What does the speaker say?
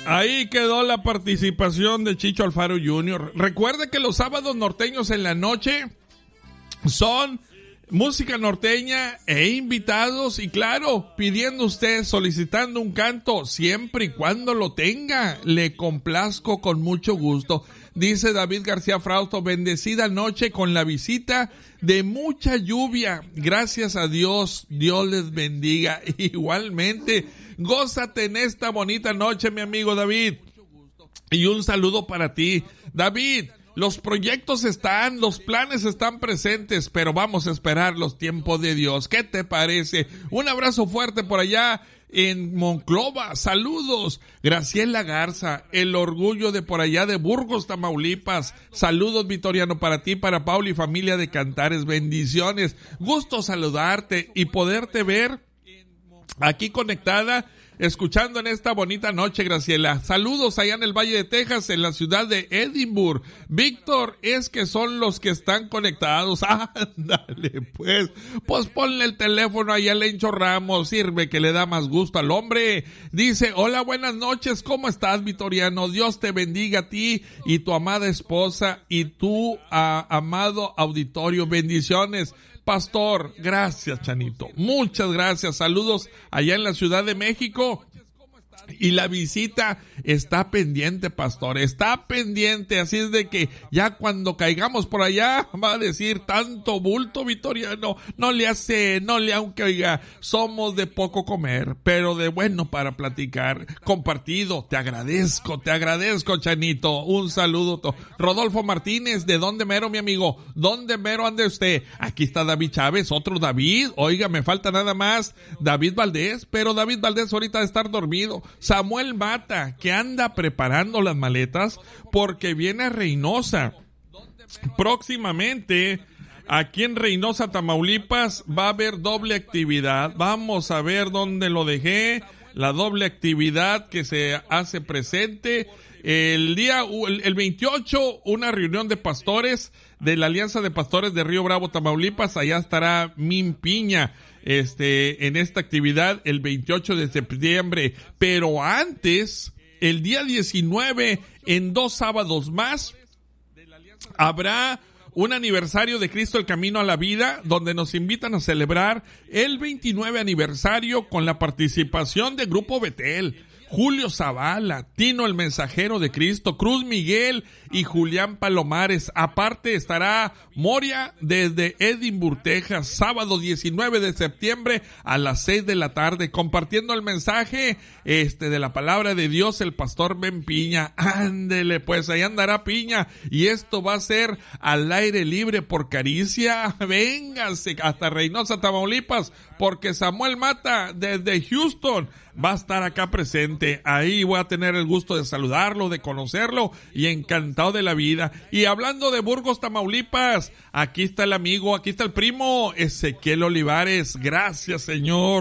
Ahí quedó la participación de Chicho Alfaro Jr. Recuerde que los sábados norteños en la noche son música norteña e invitados, y claro, pidiendo usted, solicitando un canto, siempre y cuando lo tenga, le complazco con mucho gusto. Dice David García Frausto, bendecida noche con la visita de mucha lluvia. Gracias a Dios, Dios les bendiga. Igualmente, gózate en esta bonita noche, mi amigo David. Y un saludo para ti, David. Los proyectos están, los planes están presentes, pero vamos a esperar los tiempos de Dios. ¿Qué te parece? Un abrazo fuerte por allá en Monclova. Saludos. Graciela Garza, el orgullo de por allá de Burgos, Tamaulipas. Saludos, Vitoriano, para ti, para Paula y familia de Cantares. Bendiciones. Gusto saludarte y poderte ver aquí conectada, escuchando en esta bonita noche, Graciela. Saludos allá en el Valle de Texas, en la ciudad de Edinburgh. Víctor, es que son los que están conectados. Ándale, pues ponle el teléfono allá a Lencho Ramos, sirve que le da más gusto al hombre. Dice, hola, buenas noches, ¿cómo estás, Vitoriano? Dios te bendiga a ti y tu amada esposa y tu amado auditorio. Bendiciones. Pastor, gracias, Chanito. Muchas gracias. Saludos allá en la Ciudad de México. Y la visita está pendiente, pastor, está pendiente, así es de que ya cuando caigamos por allá va a decir tanto bulto, Vitoriano, no le aunque oiga, somos de poco comer, pero de bueno para platicar, compartido. Te agradezco, Chanito, un saludo. Rodolfo Martínez, ¿de dónde mero, mi amigo? ¿Dónde mero ande usted? Aquí está David Chávez, otro David, oiga, me falta nada más David Valdés, pero David Valdés ahorita debe estar dormido. Samuel Mata, que anda preparando las maletas porque viene a Reynosa. Próximamente, aquí en Reynosa, Tamaulipas, va a haber doble actividad. Vamos a ver dónde lo dejé. La doble actividad que se hace presente. El 28, una reunión de pastores de la Alianza de Pastores de Río Bravo, Tamaulipas. Allá estará Min Piña. En esta actividad el 28 de septiembre, pero antes, el día 19, en 2 sábados más, habrá un aniversario de Cristo el Camino a la Vida, donde nos invitan a celebrar el 29 aniversario con la participación de Grupo Betel, Julio Zavala, Tino el Mensajero de Cristo, Cruz Miguel y Julián Palomares. Aparte estará Moria desde Edinburgh, Texas, sábado 19 de septiembre a las 6 de la tarde, compartiendo el mensaje de la palabra de Dios, el pastor Ben Piña. Ándele, pues ahí andará Piña, y esto va a ser al aire libre por Caricia. Vénganse hasta Reynosa, Tamaulipas, porque Samuel Mata desde Houston va a estar acá presente. Ahí voy a tener el gusto de saludarlo, de conocerlo, y encantado de la vida. Y hablando de Burgos, Tamaulipas, aquí está el amigo, aquí está el primo Ezequiel Olivares. Gracias, Señor.